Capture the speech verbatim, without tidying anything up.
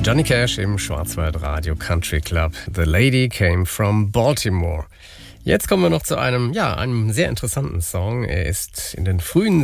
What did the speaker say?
Johnny Cash im Schwarzwaldradio Country Club. The Lady Came from Baltimore. Jetzt kommen wir noch zu einem, ja, einem sehr interessanten Song. Er ist in den frühen